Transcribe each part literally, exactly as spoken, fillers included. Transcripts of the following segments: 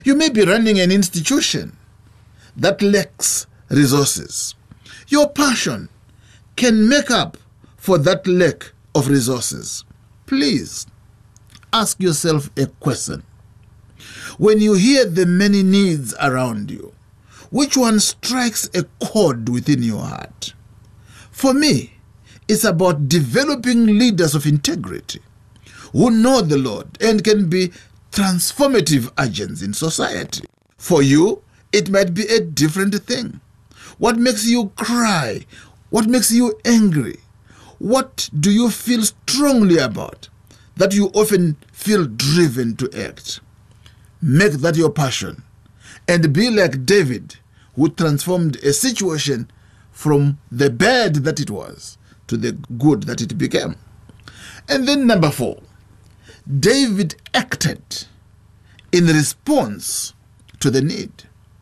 You may be running an institution that lacks resources. Your passion can make up for that lack of resources. Please ask yourself a question. When you hear the many needs around you, which one strikes a chord within your heart? For me, it's about developing leaders of integrity who know the Lord and can be transformative agents in society. For you, it might be a different thing. What makes you cry? What makes you angry? What do you feel strongly about that you often feel driven to act? Make that your passion and be like David, who transformed a situation from the bad that it was to the good that it became. And then number four, David acted in response to the need.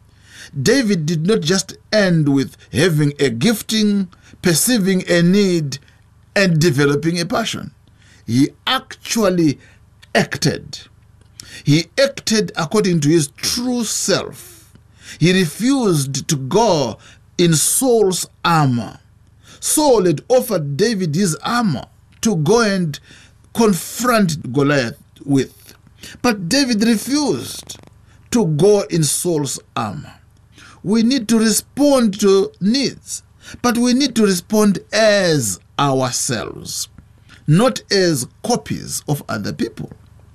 David did not just end with having a gifting, perceiving a need, and developing a passion. He actually acted. He acted according to his true self. He refused to go in Saul's armor. Saul had offered David his armor to go and confront Goliath with. But David refused to go in Saul's armor. We need to respond to needs, but we need to respond as ourselves, not as copies of other people.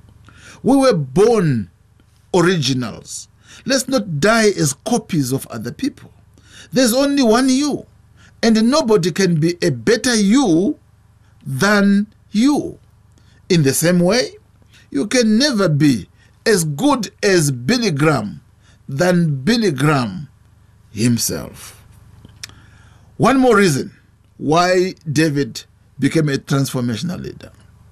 We were born originals. Let's not die as copies of other people. There's only one you, and nobody can be a better you than you. In the same way, you can never be as good as Billy Graham than Billy Graham himself. One more reason why David became a transformational leader,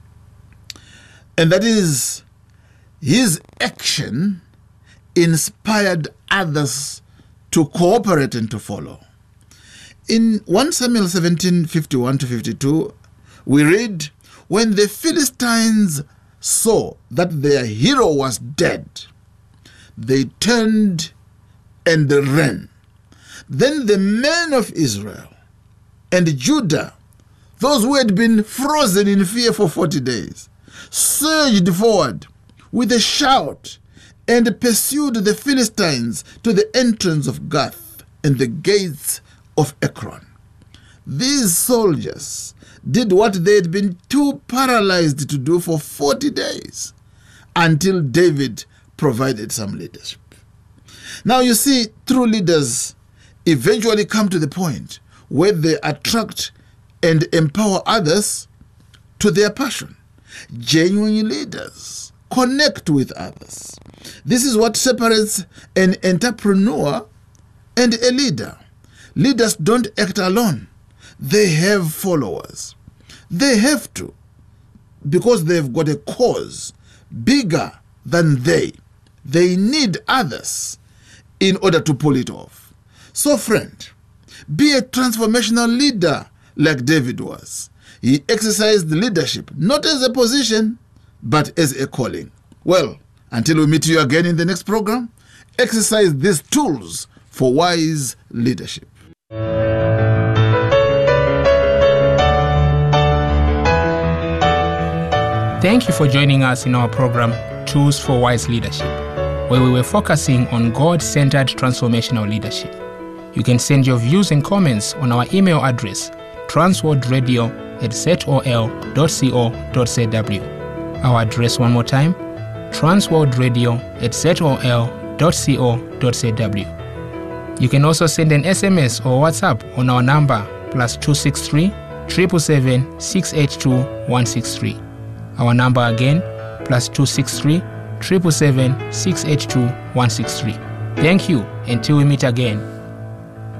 and that is his action inspired others to cooperate and to follow. In First Samuel seventeen, fifty-one to fifty-two, we read, when the Philistines saw that their hero was dead, they turned and ran. Then the men of Israel and Judah, those who had been frozen in fear for forty days, surged forward with a shout and pursued the Philistines to the entrance of Gath and the gates of Ekron. These soldiers did what they had been too paralyzed to do for forty days until David provided some leadership. Now you see, true leaders eventually come to the point where they attract and empower others to their passion. Genuine leaders connect with others. This is what separates an entrepreneur and a leader. Leaders don't act alone. They have followers. They have to, because they've got a cause bigger than they. They need others in order to pull it off. So friend, be a transformational leader like David was. He exercised leadership not as a position, but as a calling. Well, until we meet you again in the next program, exercise these tools for wise leadership. Thank you for joining us in our program, Tools for Wise Leadership, where we were focusing on God-centered transformational leadership. You can send your views and comments on our email address, transworldradio at z o l dot co dot z w. Our address one more time, transworldradio at z o l dot co dot z w. You can also send an S M S or WhatsApp on our number, plus two six three, seven seven seven, six eight two, one six three. Our number again, plus two six three, seven seven seven, six eight two, one six three. Thank you until we meet again.